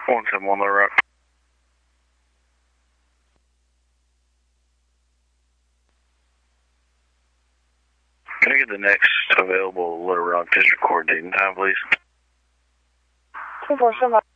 171 Little Rock. Can I get the next available Little Rock District Court date and time, please? 247.